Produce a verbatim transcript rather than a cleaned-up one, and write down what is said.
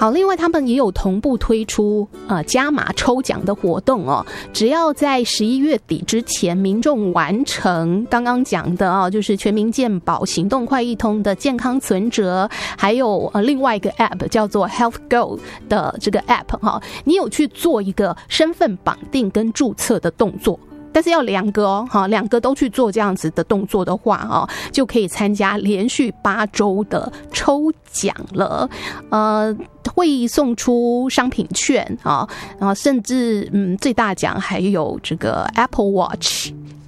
好，另外他们也有同步推出呃加码抽奖的活动哦，只要在十一月底之前，民众完成刚刚讲的哦，就是全民健保、行动快易通的健康存折，还有呃另外一个 App 叫做 Health Go 的这个 App 哈、哦，你有去做一个身份绑定跟注册的动作。但是要两个哦，哈，两个都去做这样子的动作的话哦，就可以参加连续八周的抽奖了。呃，会送出商品券啊，然后甚至嗯，最大奖还有这个 Apple Watch